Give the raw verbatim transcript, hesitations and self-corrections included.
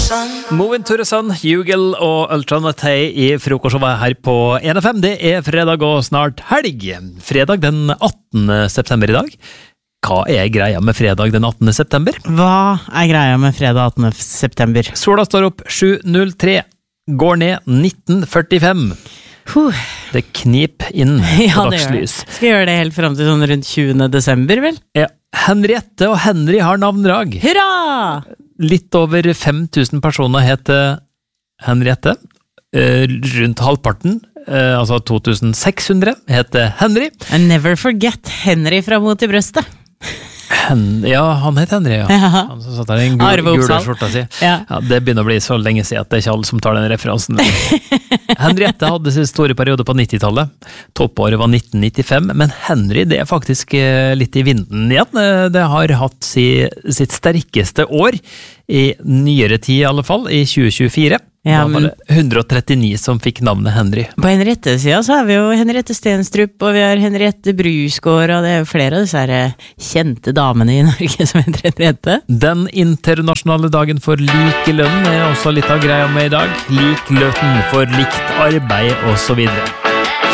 Moving to the Sun, Hugel og Ultranatei i frokostshowet her på en F M. Det er fredag og snart helg. Fredag den attende september i dag. Hva er greia med fredag den attende september? Hva er greia med fredag attende september? Sola står opp sju null tre, går ned nitten førtifem. Huh. Det knip inn på Ja, det gjør det. dagslys. Skal gjøre det helt frem til sånn rundt tjuende desember, vel? Ja. Henriette og Henry har navndrag. Hurra! Litt over fem tusen personer heter Henriette. Eh, rundt halvparten, eh, altså to tusen seks hundre, heter Henry. I never forget Henry fra Mot i brøstet. Hen, ja, han heter Henry, ja. Ja. Han som satt der i den gule, Arve gule Oppsal. skjorta si. Ja. Ja, det begynner å bli så lenge siden at det er ikke alle som tar den referansen. Henriette hadde sin store periode på nittitallet. Toppåret var nitten nittifem, men Henry det er faktisk eh, litt i vinden igjen. Eh, Det har hatt si, sitt sterkeste år, i nyere tid i alle fall, i tjue tjuefire. Ja, da var men- det hundre og trettini som fikk navnet Henry. På Henriette-siden så har vi jo Henriette Stenstrup, og vi har Henriette Brusgaard, og det er jo flere av disse her eh, kjente damene i Norge som heter Henriette. Den internasjonale dagen for likelønn er også litt av greia med i dag. Lik lønn for likt arbeid og så videre.